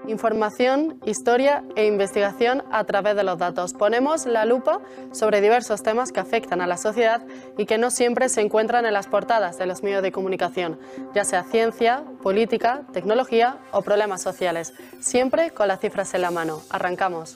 Información, historia e investigación a través de los datos. Ponemos la lupa sobre diversos temas que afectan a la sociedad y que no siempre se encuentran en las portadas de los medios de comunicación, ya sea ciencia, política, tecnología o problemas sociales. Siempre con las cifras en la mano. Arrancamos.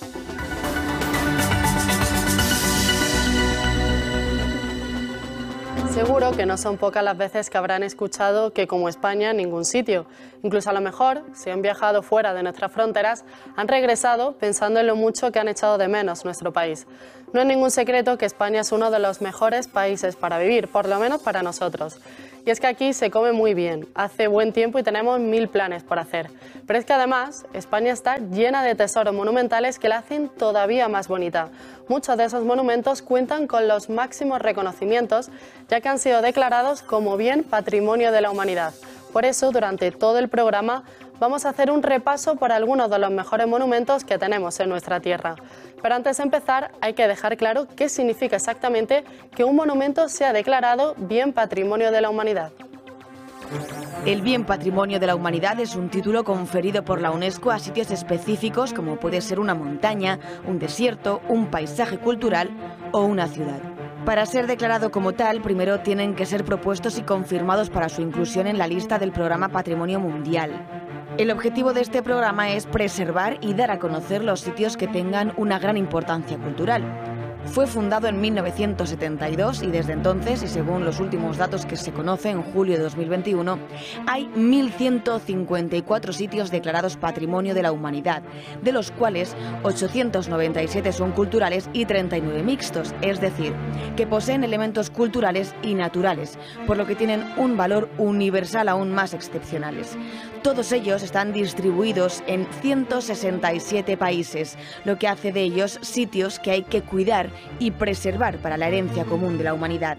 Seguro que no son pocas las veces que habrán escuchado que como España ningún sitio. Incluso a lo mejor, si han viajado fuera de nuestras fronteras, han regresado pensando en lo mucho que han echado de menos nuestro país. No es ningún secreto que España es uno de los mejores países para vivir, por lo menos para nosotros. Y es que aquí se come muy bien, hace buen tiempo y tenemos 1000 planes por hacer. Pero es que además España está llena de tesoros monumentales que la hacen todavía más bonita. Muchos de esos monumentos cuentan con los máximos reconocimientos, ya que han sido declarados como Bien Patrimonio de la Humanidad. Por eso, durante todo el programa, vamos a hacer un repaso por algunos de los mejores monumentos que tenemos en nuestra tierra. Pero antes de empezar, hay que dejar claro qué significa exactamente que un monumento sea declarado Bien Patrimonio de la Humanidad. El Bien Patrimonio de la Humanidad es un título conferido por la UNESCO a sitios específicos como puede ser una montaña, un desierto, un paisaje cultural o una ciudad. Para ser declarado como tal, primero tienen que ser propuestos y confirmados para su inclusión en la lista del Programa Patrimonio Mundial. El objetivo de este programa es preservar y dar a conocer los sitios que tengan una gran importancia cultural. Fue fundado en 1972 y desde entonces, y según los últimos datos que se conocen, en julio de 2021, hay 1.154 sitios declarados Patrimonio de la Humanidad, de los cuales 897 son culturales y 39 mixtos, es decir, que poseen elementos culturales y naturales, por lo que tienen un valor universal aún más excepcionales. Todos ellos están distribuidos en 167 países, lo que hace de ellos sitios que hay que cuidar y preservar para la herencia común de la humanidad.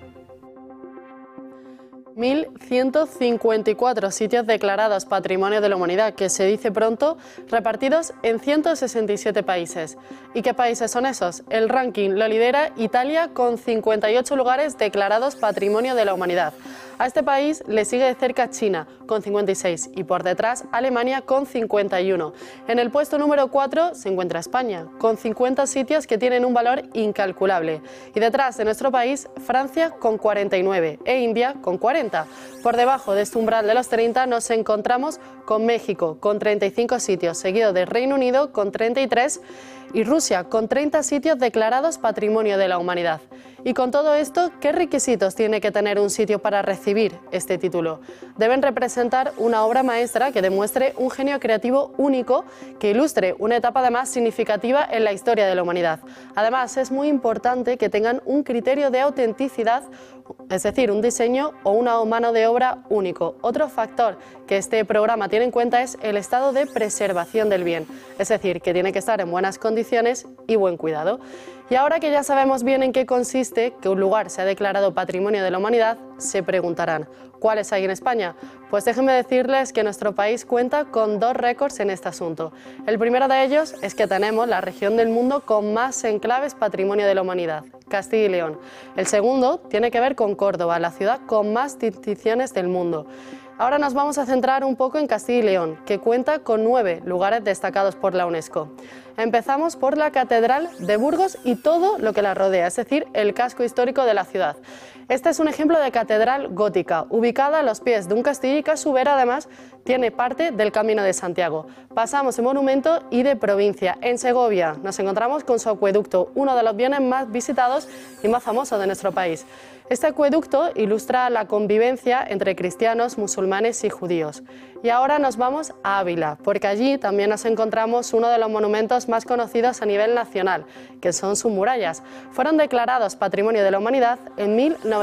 1.154 sitios declarados Patrimonio de la Humanidad, que se dice pronto, repartidos en 167 países. ¿Y qué países son esos? El ranking lo lidera Italia con 58 lugares declarados Patrimonio de la Humanidad. A este país le sigue de cerca China, con 56, y por detrás Alemania con 51. En el puesto número 4 se encuentra España, con 50 sitios que tienen un valor incalculable. Y detrás de nuestro país, Francia con 49 e India con 40. Por debajo de este umbral de los 30 nos encontramos con México, con 35 sitios, seguido de Reino Unido con 33 y Rusia con 30 sitios declarados Patrimonio de la Humanidad. Y con todo esto, ¿qué requisitos tiene que tener un sitio para recibir este título? Deben representar una obra maestra que demuestre un genio creativo único, que ilustre una etapa además significativa en la historia de la humanidad. Además, es muy importante que tengan un criterio de autenticidad, es decir, un diseño o una mano de obra único. Otro factor que este programa tiene en cuenta es el estado de preservación del bien, es decir, que tiene que estar en buenas condiciones y buen cuidado. Y ahora que ya sabemos bien en qué consiste que un lugar sea declarado Patrimonio de la Humanidad, se preguntarán, ¿cuáles hay en España? Pues déjenme decirles que nuestro país cuenta con 2 récords en este asunto. El primero de ellos es que tenemos la región del mundo con más enclaves Patrimonio de la Humanidad, Castilla y León. El segundo tiene que ver con Córdoba, la ciudad con más distinciones del mundo. Ahora nos vamos a centrar un poco en Castilla y León, que cuenta con 9 lugares destacados por la UNESCO. Empezamos por la Catedral de Burgos y todo lo que la rodea, es decir, el casco histórico de la ciudad. Este es un ejemplo de catedral gótica, ubicada a los pies de un castillo y que a su vez además tiene parte del Camino de Santiago. Pasamos de monumento y de provincia. En Segovia nos encontramos con su acueducto, uno de los bienes más visitados y más famosos de nuestro país. Este acueducto ilustra la convivencia entre cristianos, musulmanes y judíos. Y ahora nos vamos a Ávila, porque allí también nos encontramos uno de los monumentos más conocidos a nivel nacional, que son sus murallas. Fueron declarados Patrimonio de la Humanidad en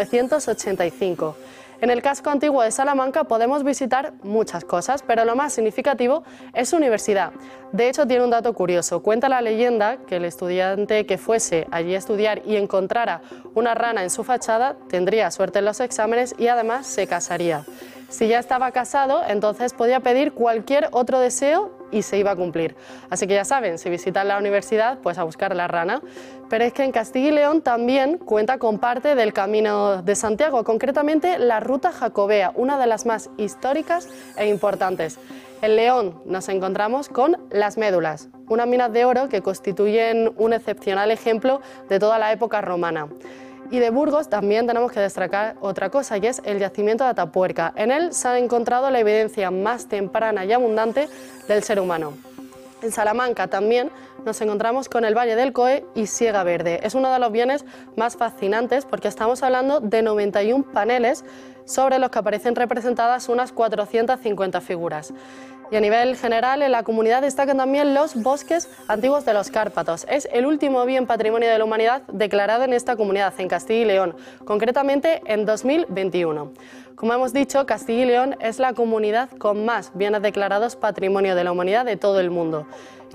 1985. En el casco antiguo de Salamanca podemos visitar muchas cosas, pero lo más significativo es su universidad. De hecho, tiene un dato curioso. Cuenta la leyenda que el estudiante que fuese allí a estudiar y encontrara una rana en su fachada tendría suerte en los exámenes y además se casaría. Si ya estaba casado, entonces podía pedir cualquier otro deseo y se iba a cumplir. Así que ya saben, si visitan la universidad, pues a buscar la rana. Pero es que en Castilla y León también cuenta con parte del Camino de Santiago, concretamente la Ruta Jacobea, una de las más históricas e importantes. En León nos encontramos con las médulas, unas minas de oro que constituyen un excepcional ejemplo de toda la época romana. Y de Burgos también tenemos que destacar otra cosa, y es el yacimiento de Atapuerca. En él se ha encontrado la evidencia más temprana y abundante del ser humano. En Salamanca también nos encontramos con el Valle del Coe y Siega Verde. Es uno de los bienes más fascinantes porque estamos hablando de 91 paneles sobre los que aparecen representadas unas 450 figuras. Y a nivel general, en la comunidad destacan también los bosques antiguos de los Cárpatos. Es el último bien patrimonio de la humanidad declarado en esta comunidad, en Castilla y León, concretamente en 2021. Como hemos dicho, Castilla y León es la comunidad con más bienes declarados patrimonio de la humanidad de todo el mundo.